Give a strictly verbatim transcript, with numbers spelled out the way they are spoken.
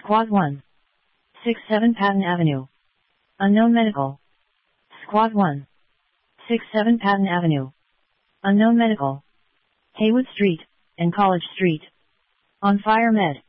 Squad one. six seven Patton Avenue. Unknown Medical. Squad one. six seven Patton Avenue. Unknown Medical. Haywood Street, and College Street. On fire med.